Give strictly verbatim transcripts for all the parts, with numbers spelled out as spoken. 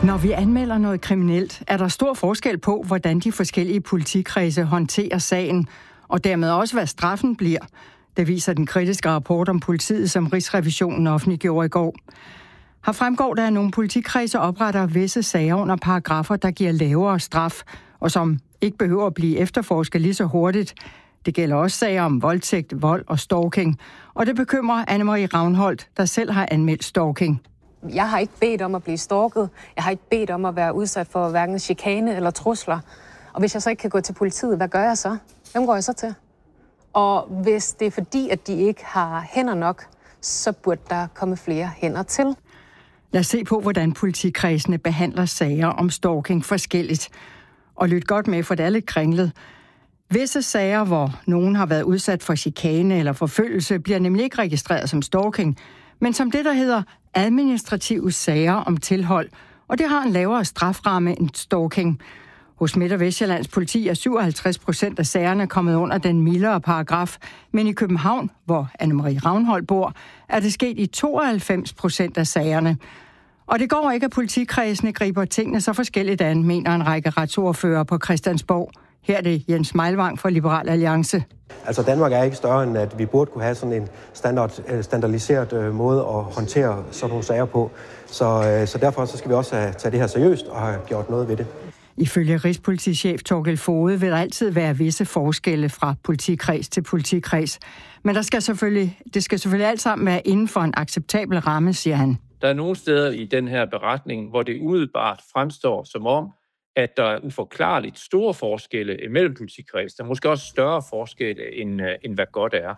Når vi anmelder noget kriminelt, er der stor forskel på, hvordan de forskellige politikredse håndterer sagen, og dermed også, hvad straffen bliver. Det viser den kritiske rapport om politiet, som Rigsrevisionen offentliggjorde i går. Her fremgår der, at nogle politikredse opretter visse sager under paragrafer, der giver lavere straf, og som ikke behøver at blive efterforsket lige så hurtigt. Det gælder også sager om voldtægt, vold og stalking. Og det bekymrer Anne-Marie Ravnholt, der selv har anmeldt stalking. Jeg har ikke bedt om at blive stalket. Jeg har ikke bedt om at være udsat for hverken chikane eller trusler. Og hvis jeg så ikke kan gå til politiet, hvad gør jeg så? Hvem går jeg så til? Og hvis det er fordi, at de ikke har hænder nok, så burde der komme flere hænder til. Lad os se på, hvordan politikredsene behandler sager om stalking forskelligt. Og lyt godt med, for det er lidt kringlet. Visse sager, hvor nogen har været udsat for chikane eller forfølgelse, bliver nemlig ikke registreret som stalking, men som det, der hedder administrative sager om tilhold, og det har en lavere straframme end stalking. Hos Midt- og Vestjyllands politi er syvoghalvtreds procent af sagerne kommet under den mildere paragraf, men i København, hvor Anne-Marie Ravnholt bor, er det sket i tooghalvfems procent af sagerne. Og det går ikke, at politikredsene griber tingene så forskelligt an, mener en række retsordfører på Christiansborg. Her er det Jens Meilvang fra Liberal Alliance. Altså Danmark er ikke større end, at vi burde kunne have sådan en standard, standardiseret måde at håndtere sådan nogle sager på. Så, så derfor så skal vi også have, tage det her seriøst og have gjort noget ved det. Ifølge Rigspolitichef Thorkild Foged vil der altid være visse forskelle fra politikreds til politikreds. Men der skal selvfølgelig, det skal selvfølgelig alt sammen være inden for en acceptabel ramme, siger han. Der er nogle steder i den her beretning, hvor det umiddelbart fremstår som om, at der er uforklarligt store forskelle imellem politikreds. Der er måske også større forskelle, end, end hvad godt er.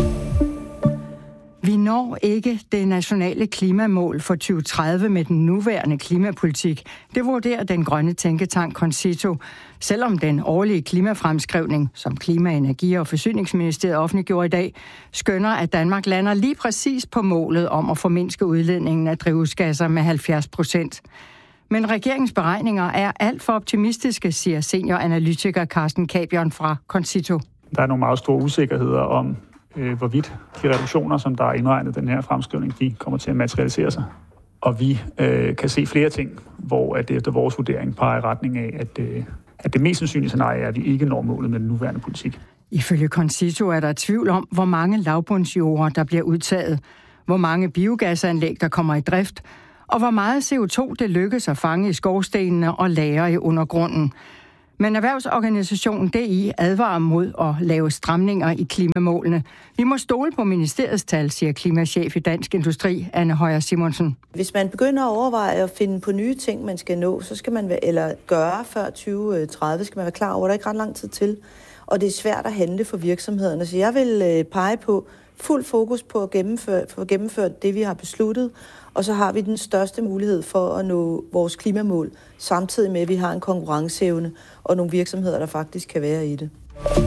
Vi når ikke det nationale klimamål for tyve tredive med den nuværende klimapolitik. Det vurderer den grønne tænketank Concito, selvom den årlige klimafremskrivning, som Klima-, Energi- og Forsyningsministeriet offentliggjorde i dag, skønner, at Danmark lander lige præcis på målet om at formindske udledningen af drivhusgasser med halvfjerds procent. Men regeringens beregninger er alt for optimistiske, siger senioranalytiker Carsten Kabjørn fra Concito. Der er nogle meget store usikkerheder om, øh, hvorvidt de reduktioner, som der er indregnet den her fremskrivning, de kommer til at materialisere sig. Og vi øh, kan se flere ting, hvor at det efter vores vurdering peger i retning af, at, øh, at det mest sandsynlige scenarie er, at vi ikke når målet med den nuværende politik. Ifølge Concito er der tvivl om, hvor mange lavbundsjorder, der bliver udtaget, hvor mange biogasanlæg, der kommer i drift, og hvor meget C O to det lykkes at fange i skorstenene og lagre i undergrunden. Men erhvervsorganisationen D I advarer mod at lave stramninger i klimamålene. Vi må stole på ministeriets tal, siger klimachef i Dansk Industri, Anne Højer Simonsen. Hvis man begynder at overveje at finde på nye ting, man skal nå, så skal man være, eller gøre før tyve tredive, skal man være klar over, der er ikke ret lang tid til. Og det er svært at handle for virksomhederne. Så jeg vil pege på fuld fokus på at gennemføre, for at gennemføre det, vi har besluttet. Og så har vi den største mulighed for at nå vores klimamål, samtidig med, at vi har en konkurrenceevne og nogle virksomheder, der faktisk kan være i det.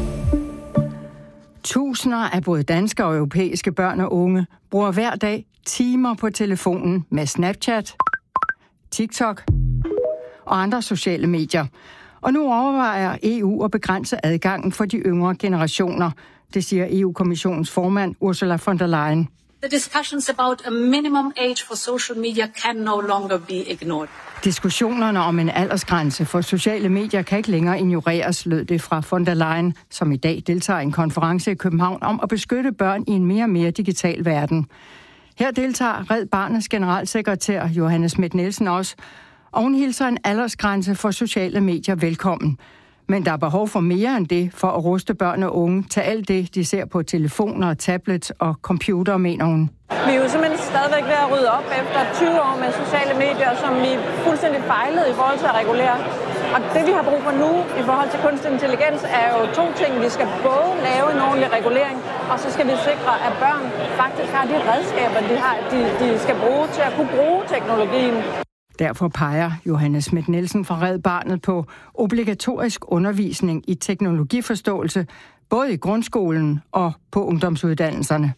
Tusinder af både danske og europæiske børn og unge bruger hver dag timer på telefonen med Snapchat, TikTok og andre sociale medier. Og nu overvejer E U at begrænse adgangen for de yngre generationer. Det siger E U-kommissionens formand Ursula von der Leyen. The discussions about a minimum age for social media can no longer be ignored. Diskussionerne om en aldersgrænse for sociale medier kan ikke længere ignoreres, lød det fra von der Leyen, som i dag deltager i en konference i København om at beskytte børn i en mere og mere digital verden. Her deltager Red Barnets generalsekretær Johanne Schmidt-Nielsen også, og hun hilser en aldersgrænse for sociale medier velkommen. Men der er behov for mere end det for at ruste børn og unge til alt det, de ser på telefoner, tablets og computer, mener hun. Vi er jo simpelthen stadigvæk ved at rydde op efter tyve år med sociale medier, som vi fuldstændig fejlede i forhold til at regulere. Og det, vi har brug for nu i forhold til kunstig intelligens, er jo to ting. Vi skal både lave en ordentlig regulering, og så skal vi sikre, at børn faktisk har de redskaber, de, har, de, de skal bruge til at kunne bruge teknologien. Derfor peger Johanne Schmidt-Nielsen fra Red Barnet på obligatorisk undervisning i teknologiforståelse, både i grundskolen og på ungdomsuddannelserne.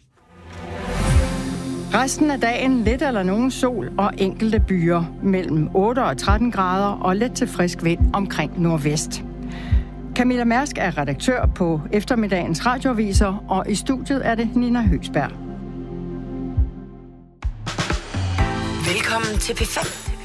Resten af dagen lidt eller nogen sol og enkelte byer mellem otte og tretten grader og let til frisk vind omkring nordvest. Camilla Mærsk er redaktør på eftermiddagens radioaviser, og i studiet er det Nina Høgsberg. Velkommen til P fem.